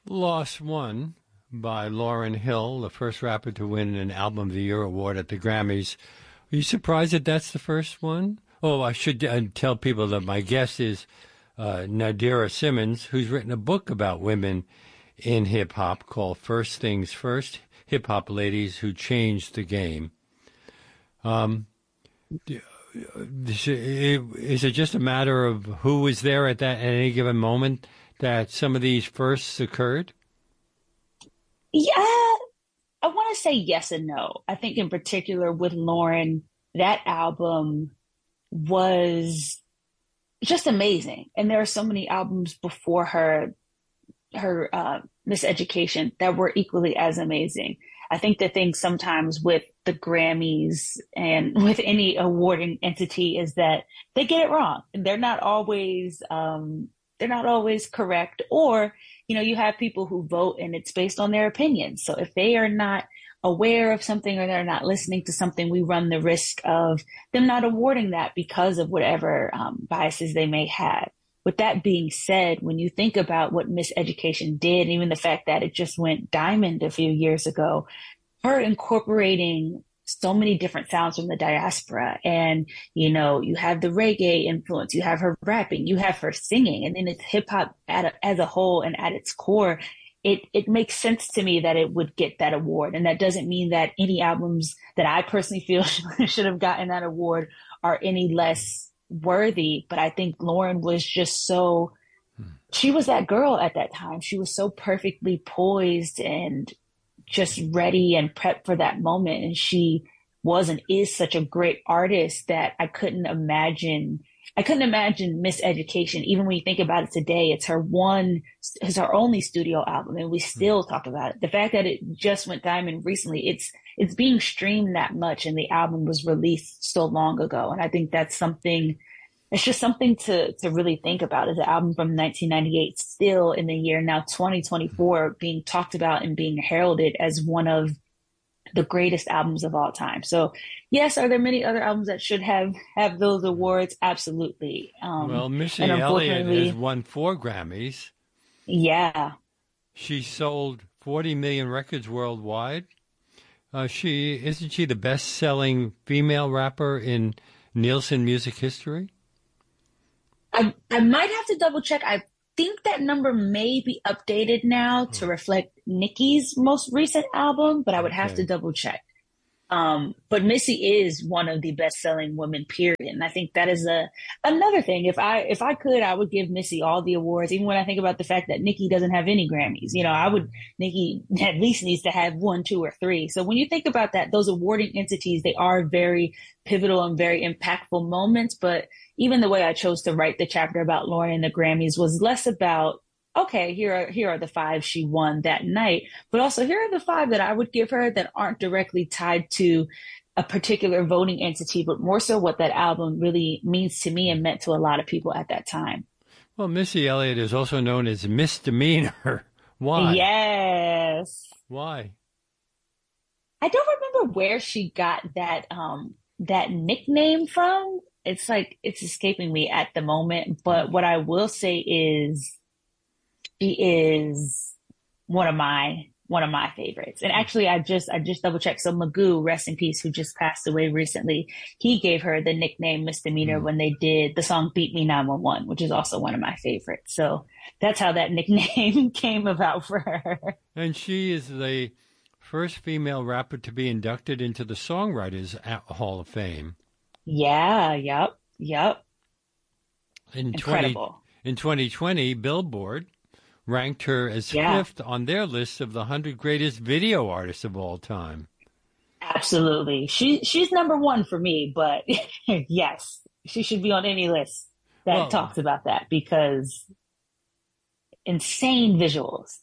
Lost One by Lauryn Hill, the first rapper to win an Album of the Year award at the Grammys. Are you surprised that that's the first one? Oh, I should tell people that my guest is Nadira Simmons, who's written a book about women in hip-hop called First Things First, Hip-Hop Ladies Who Changed the Game. Is it just a matter of who was there at any given moment that some of these firsts occurred? Yeah, I want to say yes and no. I think in particular with Lauryn, that album was just amazing. And there are so many albums before her Miseducation that were equally as amazing. I think the thing sometimes with the Grammys and with any awarding entity is that they get it wrong. They're not always correct, or you have people who vote and it's based on their opinions. So if they are not aware of something or they're not listening to something, we run the risk of them not awarding that because of whatever biases they may have. With that being said, when you think about what Miseducation did, and even the fact that it just went diamond a few years ago, her incorporating so many different sounds from the diaspora, and you have the reggae influence, you have her rapping, you have her singing, and then it's hip hop as a whole and at its core. It makes sense to me that it would get that award, and that doesn't mean that any albums that I personally feel should have gotten that award are any less worthy. But I think Lauryn was just she was that girl at that time. She was so perfectly poised and just ready and prepped for that moment. And she was and is such a great artist that I couldn't imagine Miseducation. Even when you think about it today, it's her only studio album, and we still talk about it. The fact that it just went diamond recently, it's being streamed that much, and the album was released so long ago. And I think that's something to really think about, is an album from 1998 still in the year now 2024 being talked about and being heralded as one of the greatest albums of all time. So yes, are there many other albums that should have those awards? Absolutely. Well, Missy Elliott has won 4 Grammys. Yeah. She sold 40 million records worldwide. Isn't she the best-selling female rapper in Nielsen music history? I might have to double check. I think that number may be updated now to reflect Nicki's most recent album, but I would have to double check. But Missy is one of the best-selling women, period. And I think that is another thing. If I could, I would give Missy all the awards, even when I think about the fact that Nicki doesn't have any Grammys. Nicki at least needs to have 1, 2, or 3. So when you think about that, those awarding entities, they are very pivotal and very impactful moments. But even the way I chose to write the chapter about Lauryn and the Grammys was less about, okay, here are the 5 she won that night, but also here are the 5 that I would give her that aren't directly tied to a particular voting entity, but more so what that album really means to me and meant to a lot of people at that time. Well, Missy Elliott is also known as Misdemeanor. Why? Yes. Why? I don't remember where she got that nickname from. It's escaping me at the moment, but what I will say is she is one of my favorites. And actually, I just double checked. So Magoo, rest in peace, who just passed away recently, he gave her the nickname Misdemeanor when they did the song Beat Me 911, which is also one of my favorites. So that's how that nickname came about for her. And she is the first female rapper to be inducted into the Songwriters Hall of Fame. Yeah, yep. Incredible. In 2020, Billboard ranked her as 5th on their list of the 100 greatest video artists of all time. Absolutely. She's number 1 for me, but yes, she should be on any list that talks about that, because insane visuals.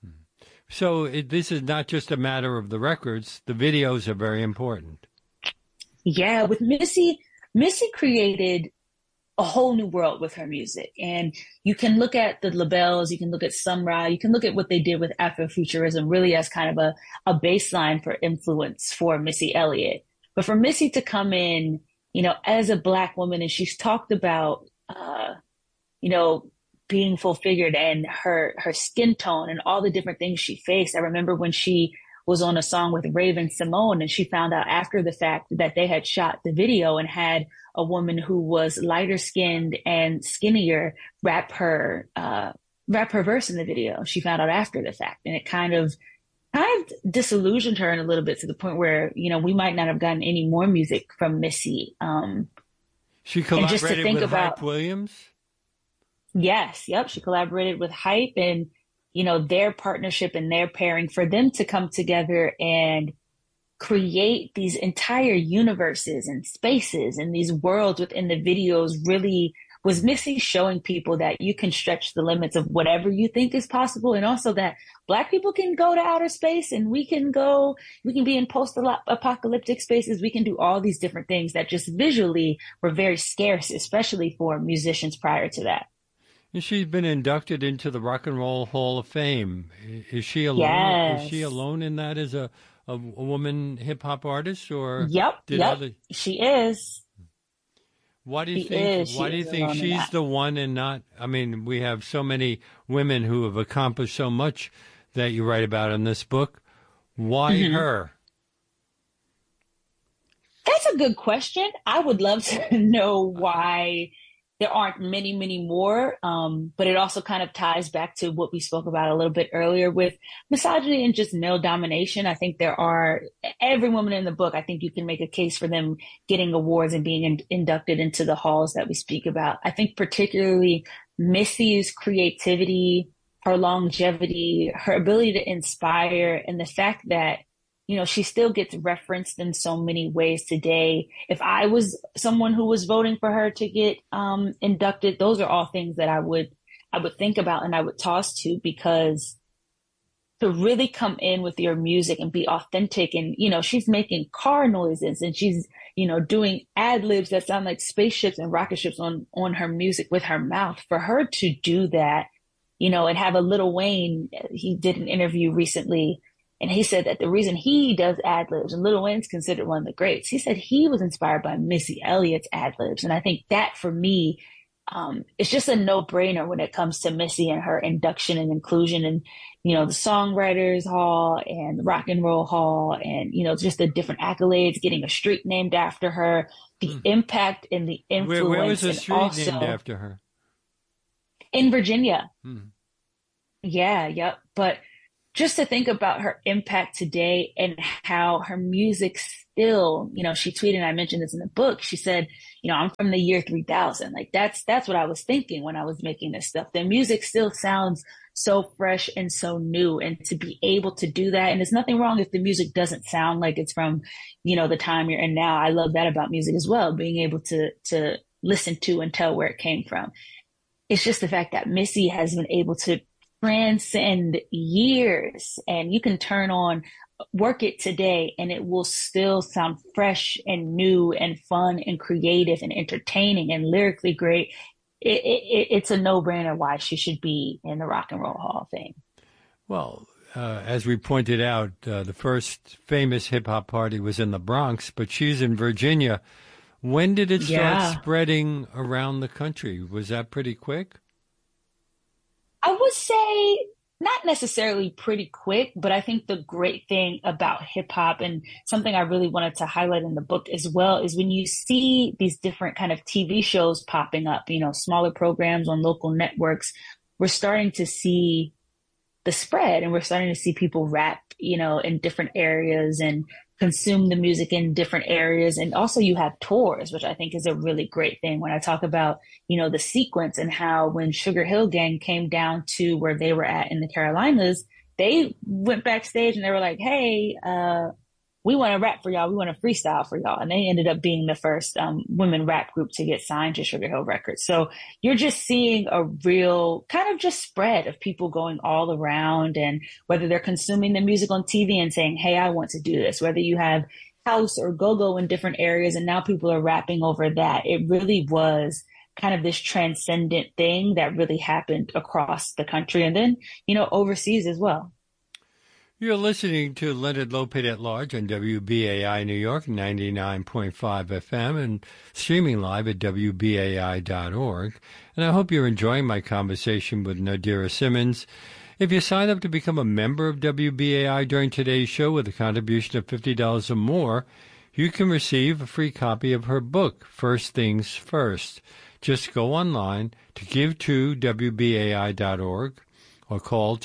So this is not just a matter of the records. The videos are very important. Yeah, with Missy created a whole new world with her music. And you can look at the labels, you can look at Sun Ra, you can look at what they did with Afrofuturism really as kind of a baseline for influence for Missy Elliott. But for Missy to come in, as a Black woman, and she's talked about, being full figured, and her skin tone and all the different things she faced. I remember when she was on a song with Raven Simone, and she found out after the fact that they had shot the video and had a woman who was lighter skinned and skinnier rap her verse in the video. She found out after the fact, and it kind of disillusioned her in a little bit, to the point where, we might not have gotten any more music from Missy. She and just to collaborated think with about, Hype Williams? yes, yep, she collaborated with Hype, and their partnership and their pairing, for them to come together and create these entire universes and spaces and these worlds within the videos really was Missy showing people that you can stretch the limits of whatever you think is possible. And also that Black people can go to outer space, and we can be in post-apocalyptic spaces. We can do all these different things that just visually were very scarce, especially for musicians prior to that. And she's been inducted into the Rock and Roll Hall of Fame. Is she alone? Yes. Is she alone in that as a woman hip hop artist, or Yep. She is. Why do you think she's the one and not? I mean, we have so many women who have accomplished so much that you write about in this book. Why her? That's a good question. I would love to know why there aren't many, many more. But it also kind of ties back to what we spoke about a little bit earlier with misogyny and just male domination. I think every woman in the book, I think you can make a case for them getting awards and being inducted into the halls that we speak about. I think particularly Missy's creativity, her longevity, her ability to inspire, and the fact that she still gets referenced in so many ways today. If I was someone who was voting for her to get inducted, those are all things that I would think about and I would toss to, because to really come in with your music and be authentic, and she's making car noises, and she's doing ad libs that sound like spaceships and rocket ships on her music with her mouth. For her to do that, and have a Lil Wayne, he did an interview recently, and he said that the reason he does ad libs, and Lil Wayne's considered one of the greats, he said he was inspired by Missy Elliott's ad libs. And I think that for me, it's just a no brainer when it comes to Missy and her induction and inclusion in, the Songwriters Hall and the Rock and Roll Hall, and, just the different accolades, getting a street named after her, the impact and the influence. Where was the street also named after her? In Virginia. Yeah, yep. But just to think about her impact today and how her music still, she tweeted, and I mentioned this in the book. She said, I'm from the year 3000. Like that's what I was thinking when I was making this stuff. Their music still sounds so fresh and so new, and to be able to do that. And there's nothing wrong if the music doesn't sound like it's from, the time you're in now. I love that about music as well, being able to listen to and tell where it came from. It's just the fact that Missy has been able to transcend years, and you can turn on Work It today and it will still sound fresh and new and fun and creative and entertaining and lyrically great. It's a no-brainer why she should be in the Rock and Roll Hall of Fame. Well, as we pointed out, the first famous hip-hop party was in the Bronx, but she's in Virginia. When did it start spreading around the country? Was that pretty quick? I would say not necessarily pretty quick, but I think the great thing about hip hop, and something I really wanted to highlight in the book as well, is when you see these different kind of TV shows popping up, smaller programs on local networks, we're starting to see the spread, and we're starting to see people rap, in different areas and consume the music in different areas. And also you have tours, which I think is a really great thing. When I talk about, the sequence and how when Sugar Hill Gang came down to where they were at in the Carolinas, they went backstage and they were like, hey, we want to rap for y'all. We want to freestyle for y'all. And they ended up being the first women rap group to get signed to Sugar Hill Records. So you're just seeing a real kind of just spread of people going all around, and whether they're consuming the music on TV and saying, hey, I want to do this, whether you have house or go-go in different areas, and now people are rapping over that. It really was kind of this transcendent thing that really happened across the country and then, overseas as well. You're listening to Leonard Lopate at Large on WBAI New York 99.5 FM and streaming live at WBAI.org. And I hope you're enjoying my conversation with Nadira Simmons. If you sign up to become a member of WBAI during today's show with a contribution of $50 or more, you can receive a free copy of her book, First Things First. Just go online to give to WBAI.org or call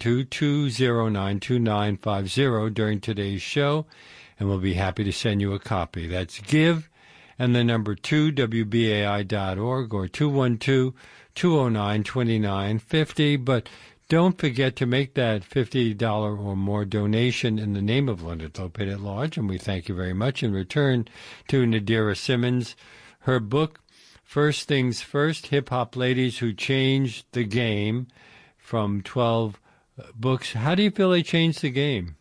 212-209-2950 during today's show, and we'll be happy to send you a copy. That's give and the number 2, WBAI.org, or 212-209-2950. But don't forget to make that $50 or more donation in the name of Leonard Lopate at Large, and we thank you very much in return to Nadira Simmons. Her book, First Things First, Hip-Hop Ladies Who Changed the Game, from 12 books. How do you feel they changed the game?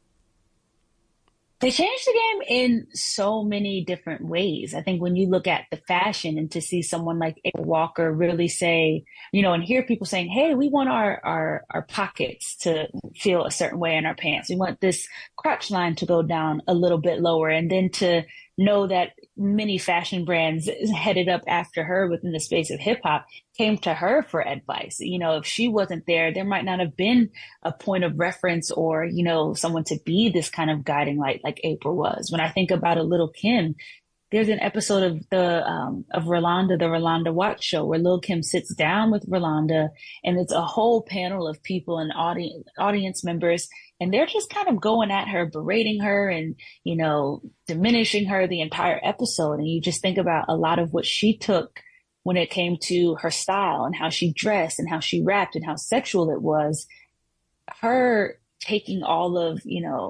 They changed the game in so many different ways. I think when you look at the fashion and to see someone like April Walker really say, and hear people saying, hey, we want our pockets to feel a certain way in our pants. We want this crotch line to go down a little bit lower. And then to know that many fashion brands headed up after her within the space of hip hop came to her for advice. If she wasn't there, there might not have been a point of reference or, someone to be this kind of guiding light like April was. When I think about a Lil' Kim, there's an episode of of Rolanda, the Rolanda Watch Show, where Lil' Kim sits down with Rolanda, and it's a whole panel of people and audience members, and they're just kind of going at her, berating her, and diminishing her the entire episode. And you just think about a lot of what she took when it came to her style and how she dressed and how she rapped and how sexual it was. Her taking all of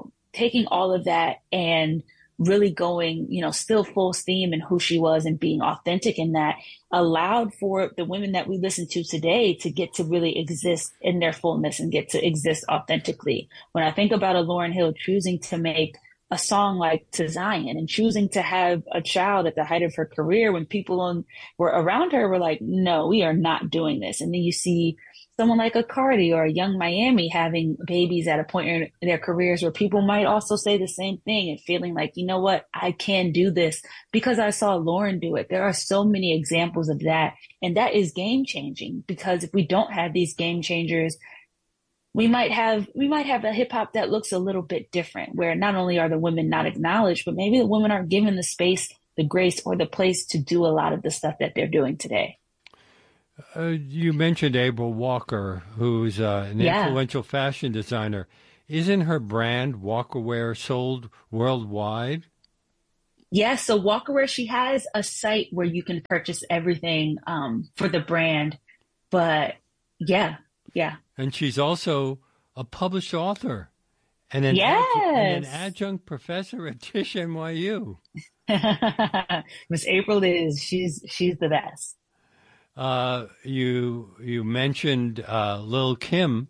that and really going, still full steam in who she was and being authentic in that allowed for the women that we listen to today to get to really exist in their fullness and get to exist authentically. When I think about a Lauryn Hill choosing to make a song like To Zion and choosing to have a child at the height of her career when people were around her were like, no, we are not doing this. And then you see someone like a Cardi or a Young Miami having babies at a point in their careers where people might also say the same thing and feeling like, you know what, I can do this because I saw Lauryn do it. There are so many examples of that. And that is game changing, because if we don't have these game changers, we might have a hip hop that looks a little bit different, where not only are the women not acknowledged, but maybe the women aren't given the space, the grace, or the place to do a lot of the stuff that they're doing today. You mentioned April Walker, who's an influential fashion designer. Isn't her brand Walkerwear sold worldwide? Yeah, so Walkerwear, she has a site where you can purchase everything for the brand. But yeah. And she's also a published author and an adjunct professor at Tisch NYU. Miss April she's the best. You mentioned Lil' Kim,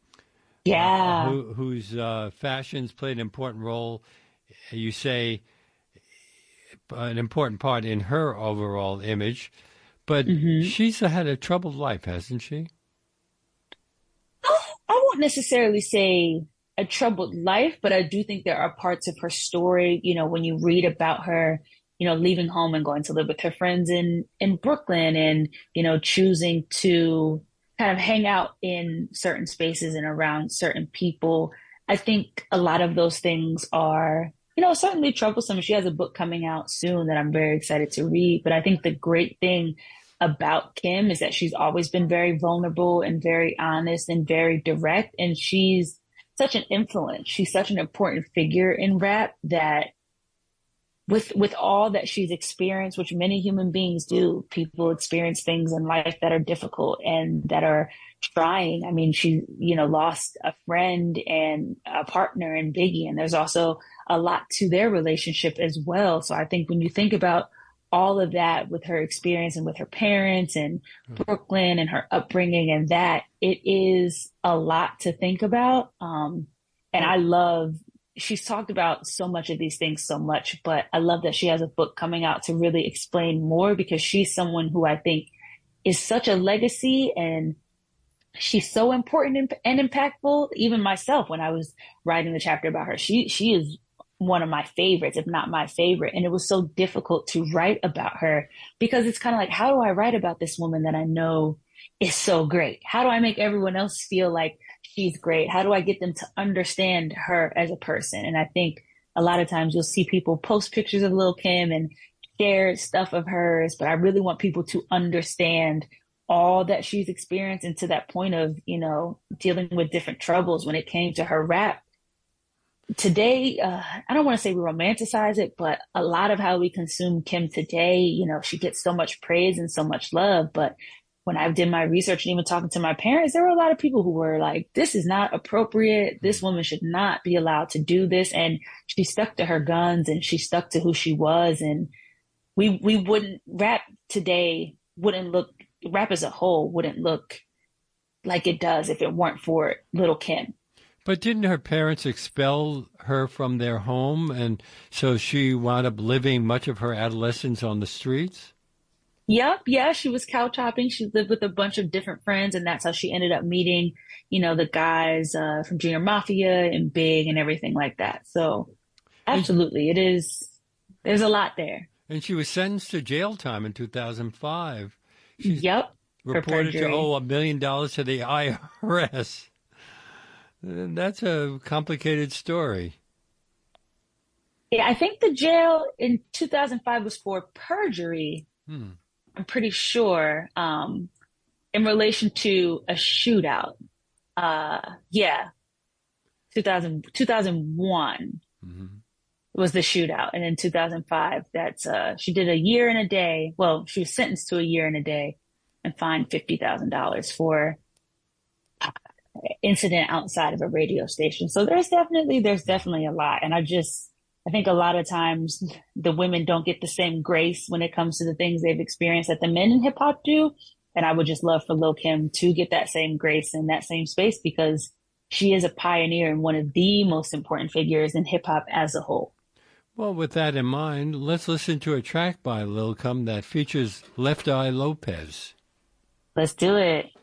whose fashions played an important role. You say an important part in her overall image, but she's had a troubled life, hasn't she? I won't necessarily say a troubled life, but I do think there are parts of her story, when you read about her, leaving home and going to live with her friends in Brooklyn and, choosing to kind of hang out in certain spaces and around certain people. I think a lot of those things are, certainly troublesome. She has a book coming out soon that I'm very excited to read. But I think the great thing about Kim is that she's always been very vulnerable and very honest and very direct. And she's such an influence. She's such an important figure in rap that with all that she's experienced, which many human beings do, people experience things in life that are difficult and that are trying. I mean, she, lost a friend and a partner in Biggie, and there's also a lot to their relationship as well. So I think when you think about all of that with her experience and with her parents and Brooklyn and her upbringing and that, it is a lot to think about. And I love, she's talked about so much of these things so much, but I love that she has a book coming out to really explain more, because she's someone who I think is such a legacy and she's so important and impactful. Even myself, when I was writing the chapter about her, she is one of my favorites, if not my favorite. And it was so difficult to write about her because it's kind of like, how do I write about this woman that I know is so great? How do I make everyone else feel like she's great? How do I get them to understand her as a person? And I think a lot of times you'll see people post pictures of Lil' Kim and share stuff of hers, but I really want people to understand all that she's experienced, and to that point of, dealing with different troubles when it came to her rap. Today, I don't want to say we romanticize it, but a lot of how we consume Kim today, she gets so much praise and so much love. But when I did my research and even talking to my parents, there were a lot of people who were like, this is not appropriate. This woman should not be allowed to do this. And she stuck to her guns and she stuck to who she was. And we wouldn't, rap today wouldn't look, rap as a whole wouldn't look like it does if it weren't for Lil' Kim. But didn't her parents expel her from their home, and so she wound up living much of her adolescence on the streets? Yep, yeah, she was couch hopping. She lived with a bunch of different friends, and that's how she ended up meeting, the guys from Junior Mafia and Big and everything like that. So, absolutely, it is. There's a lot there. And she was sentenced to jail time in 2005. She's Yep, reported to owe $1 million to the IRS. That's a complicated story. Yeah, I think the jail in 2005 was for perjury. I'm pretty sure, in relation to a shootout. Yeah, 2001 was the shootout. And in 2005, that's, she did a year and a day. Well, she was sentenced to a year and a day and fined $50,000 for incident outside of a radio station. So there's definitely a lot. And I think a lot of times the women don't get the same grace when it comes to the things they've experienced that the men in hip hop do. And I would just love for Lil' Kim to get that same grace in that same space, because she is a pioneer and one of the most important figures in hip hop as a whole. Well, with that in mind, let's listen to a track by Lil' Kim that features Left Eye Lopez. Let's do it.